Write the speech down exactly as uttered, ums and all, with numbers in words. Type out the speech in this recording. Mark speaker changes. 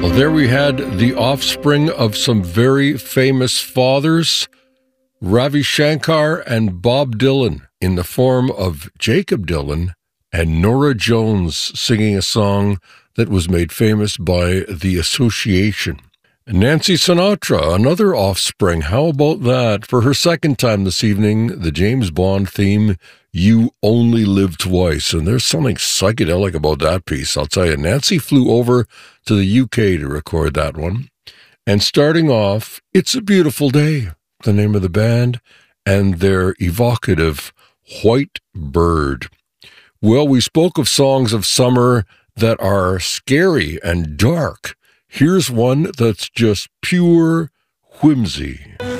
Speaker 1: Well, there we had the offspring of some very famous fathers, Ravi Shankar and Bob Dylan, in the form of Jakob Dylan and Norah Jones singing a song that was made famous by The Association. Nancy Sinatra, another offspring. How about that? For her second time this evening, the James Bond theme, You Only Live Twice. And there's something psychedelic about that piece, I'll tell you. Nancy flew over to the U K to record that one. And starting off, It's a Beautiful Day, the name of the band, and their evocative White Bird. Well, we spoke of songs of summer that are scary and dark. Here's one that's just pure whimsy.